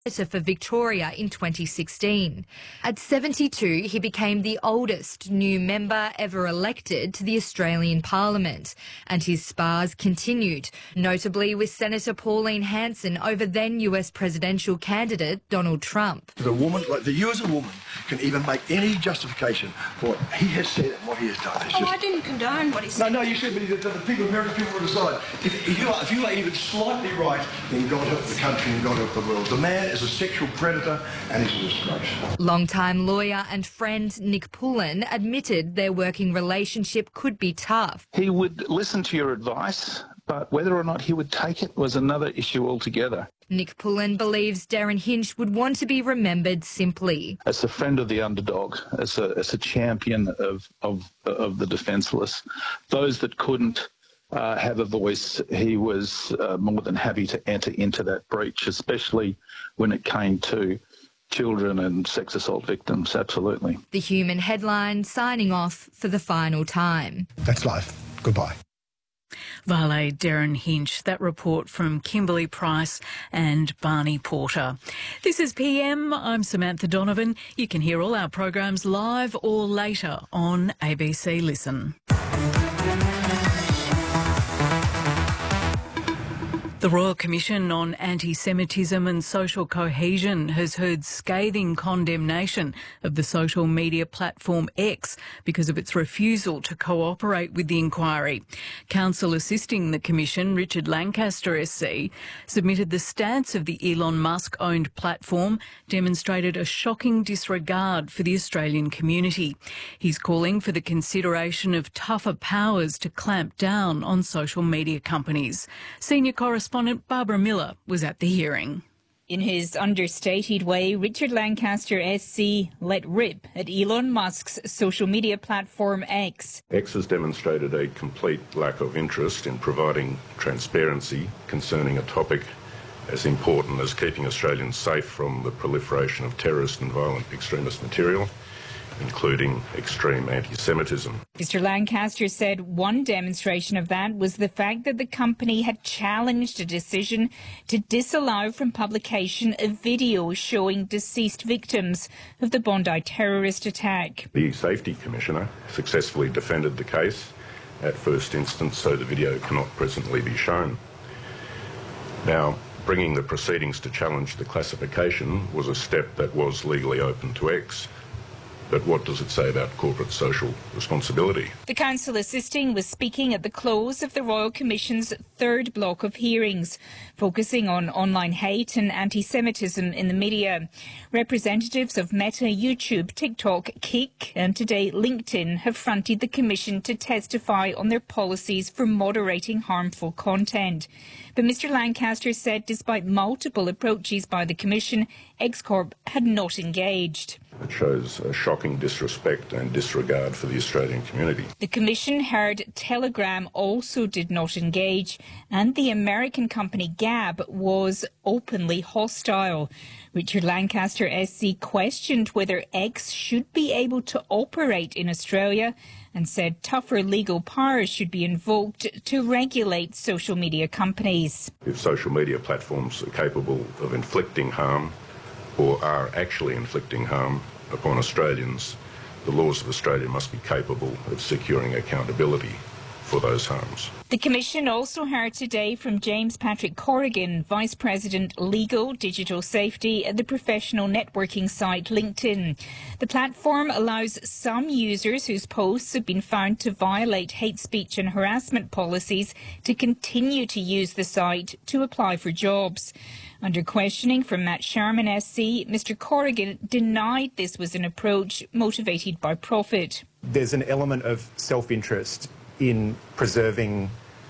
for Victoria in 2016. At 72, he became the oldest new member ever elected to the Australian Parliament, and his spars continued, notably with Senator Pauline Hanson over then US presidential candidate Donald Trump. The woman, like you as a woman, can even make any justification for what he has said and what he has done. I didn't condone what he said. No, you should, but the people, American people will decide. If you are even slightly right, then God help the country and God help the world. The man is a sexual predator and he's a disgrace. Longtime lawyer and friend Nick Pullen admitted their working relationship could be tough. He would listen to your advice, but whether or not he would take it was another issue altogether. Nick Pullen believes Darren Hinch would want to be remembered simply as a friend of the underdog, as a champion of the defenceless, those that couldn't have a voice. He was more than happy to enter into that breach, especially when it came to children and sex assault victims, absolutely. The Human headline signing off for the final time. That's life. Goodbye. Vale Darren Hinch. That report from Kimberly Price and Barney Porter. This is PM. I'm Samantha Donovan. You can hear all our programs live or later on ABC Listen. The Royal Commission on Anti-Semitism and Social Cohesion has heard scathing condemnation of the social media platform X because of its refusal to cooperate with the inquiry. Counsel assisting the Commission, Richard Lancaster SC, submitted the stance of the Elon Musk-owned platform demonstrated a shocking disregard for the Australian community. He's calling for the consideration of tougher powers to clamp down on social media companies. Senior correspondent Barbara Miller was at the hearing. In his understated way, Richard Lancaster SC let rip at Elon Musk's social media platform X. X has demonstrated a complete lack of interest in providing transparency concerning a topic as important as keeping Australians safe from the proliferation of terrorist and violent extremist material, including extreme anti-Semitism. Mr Lancaster said one demonstration of that was the fact that the company had challenged a decision to disallow from publication a video showing deceased victims of the Bondi terrorist attack. The Safety Commissioner successfully defended the case at first instance, so the video cannot presently be shown. Now, bringing the proceedings to challenge the classification was a step that was legally open to X. But what does it say about corporate social responsibility? The counsel assisting was speaking at the close of the Royal Commission's third block of hearings, focusing on online hate and anti-Semitism in the media. Representatives of Meta, YouTube, TikTok, Kik and today LinkedIn have fronted the Commission to testify on their policies for moderating harmful content. But Mr Lancaster said despite multiple approaches by the Commission, X Corp had not engaged. It shows a shocking disrespect and disregard for the Australian community. The Commission heard Telegram also did not engage, and the American company Gab was openly hostile. Richard Lancaster SC questioned whether X should be able to operate in Australia and said tougher legal powers should be invoked to regulate social media companies. If social media platforms are capable of inflicting harm or are actually inflicting harm upon Australians, the laws of Australia must be capable of securing accountability for those harms. The Commission also heard today from James Patrick Corrigan, Vice President Legal Digital Safety at the professional networking site LinkedIn. The platform allows some users whose posts have been found to violate hate speech and harassment policies to continue to use the site to apply for jobs. Under questioning from Matt Sharman SC, Mr Corrigan denied this was an approach motivated by profit. There's an element of self-interest in preserving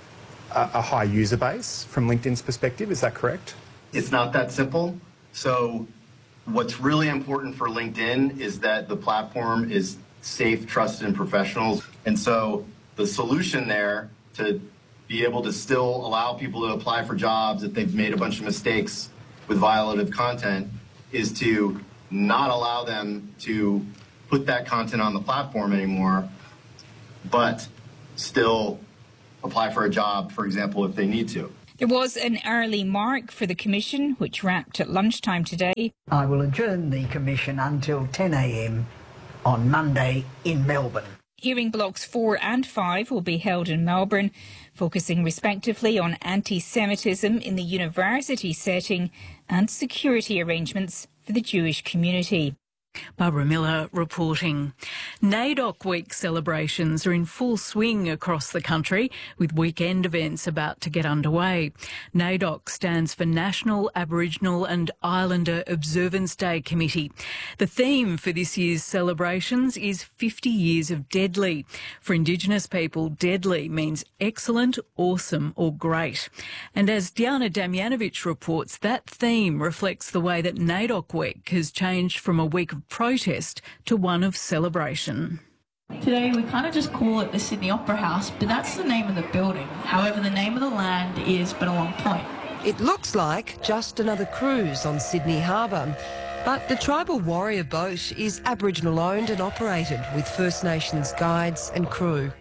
a high user base from LinkedIn's perspective, is that correct? It's not that simple. So what's really important for LinkedIn is that the platform is safe, trusted, and professional. And so the solution there to be able to still allow people to apply for jobs if they've made a bunch of mistakes with violative content is to not allow them to put that content on the platform anymore, but still apply for a job, for example, if they need to. There was an early mark for the Commission, which wrapped at lunchtime today. I will adjourn the Commission until 10 a.m. on Monday in Melbourne. Hearing blocks 4 and 5 will be held in Melbourne, focusing respectively on anti-Semitism in the university setting and security arrangements for the Jewish community. Barbara Miller reporting. NAIDOC Week celebrations are in full swing across the country, with weekend events about to get underway. NAIDOC stands for National Aboriginal and Islander Observance Day Committee. The theme for this year's celebrations is 50 years of Deadly. For Indigenous people, Deadly means excellent, awesome or great. And as Diana Damjanovic reports, that theme reflects the way that NAIDOC Week has changed from a week of protest to one of celebration. Today we kind of just call it the Sydney Opera House, but that's the name of the building. However, the name of the land is Bennelong Point. It looks like just another cruise on Sydney Harbour, but the Tribal Warrior boat is Aboriginal owned and operated with First Nations guides and crew.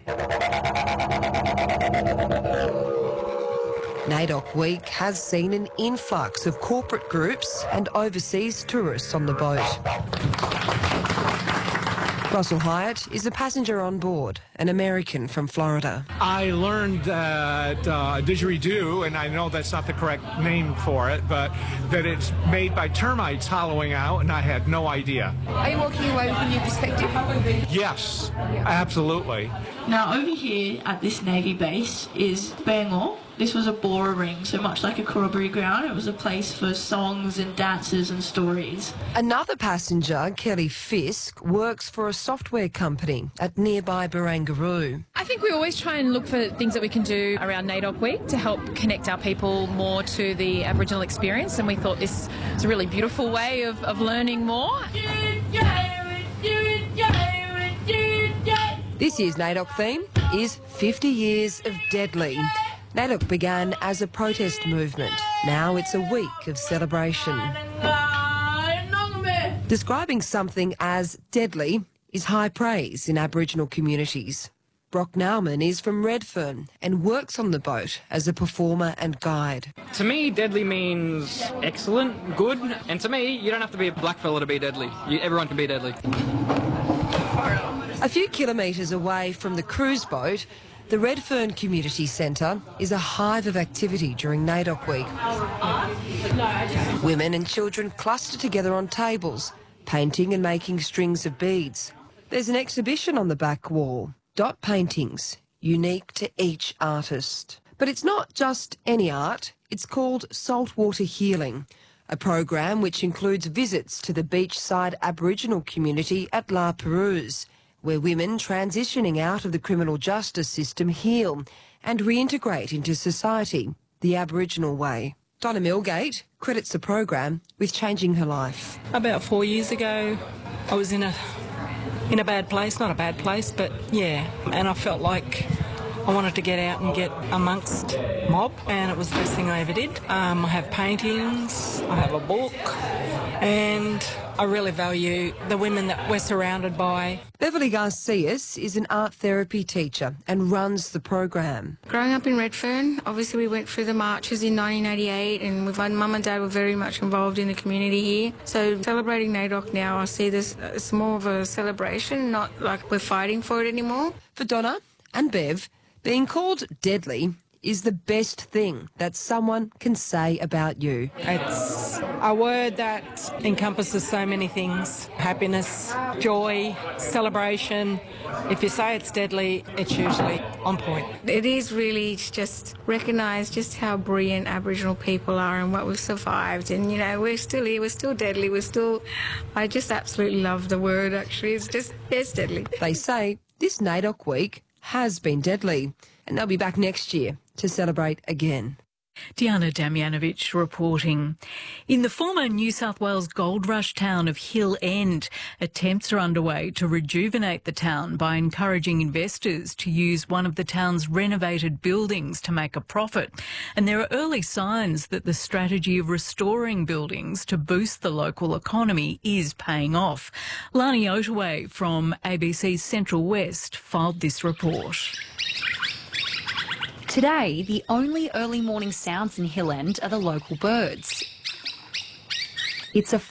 NAIDOC Week has seen an influx of corporate groups and overseas tourists on the boat. Russell Hyatt is a passenger on board, an American from Florida. I learned that didgeridoo, and I know that's not the correct name for it, but that it's made by termites hollowing out, and I had no idea. Are you walking away with a new perspective? Yes, absolutely. Now over here at this Navy base is Bangor. This was a Bora ring, so much like a corroboree ground, it was a place for songs and dances and stories. Another passenger, Kelly Fisk, works for a software company at nearby Barangaroo. I think we always try and look for things that we can do around NAIDOC Week to help connect our people more to the Aboriginal experience, and we thought this was a really beautiful way of learning more. This year's NAIDOC theme is 50 Years of Deadly. NAIDOC began as a protest movement. Now it's a week of celebration. Describing something as deadly is high praise in Aboriginal communities. Brock Nauman is from Redfern and works on the boat as a performer and guide. To me, deadly means excellent, good, and to me, you don't have to be a blackfella to be deadly. Everyone can be deadly. A few kilometres away from the cruise boat, the Redfern Community Centre is a hive of activity during NAIDOC Week. Women and children cluster together on tables, painting and making strings of beads. There's an exhibition on the back wall, dot paintings, unique to each artist. But it's not just any art, it's called Saltwater Healing, a program which includes visits to the beachside Aboriginal community at La Perouse, where women transitioning out of the criminal justice system heal and reintegrate into society the Aboriginal way. Donna Milgate credits the program with changing her life. About 4 years ago, I was in a bad place, not a bad place, but yeah, and I felt like I wanted to get out and get amongst mob, and it was the best thing I ever did. I have paintings, I have a book, and I really value the women that we're surrounded by. Beverly Garcias is an art therapy teacher and runs the program. Growing up in Redfern, obviously we went through the marches in 1988, and my mum and dad were very much involved in the community here. So celebrating NAIDOC now, I see this as more of a celebration, not like we're fighting for it anymore. For Donna and Bev, being called deadly is the best thing that someone can say about you. It's a word that encompasses so many things: happiness, joy, celebration. If you say it's deadly, it's usually on point. It is really just recognise just how brilliant Aboriginal people are and what we've survived. And, you know, we're still here, we're still deadly, I just absolutely love the word, actually. It's deadly. They say this NAIDOC Week has been deadly, and they'll be back next year to celebrate again. Diana Damjanovic reporting. In the former New South Wales gold rush town of Hill End, attempts are underway to rejuvenate the town by encouraging investors to use one of the town's renovated buildings to make a profit. And there are early signs that the strategy of restoring buildings to boost the local economy is paying off. Lani Otaway from ABC's Central West filed this report. Today, the only early morning sounds in Hill End are the local birds. It's a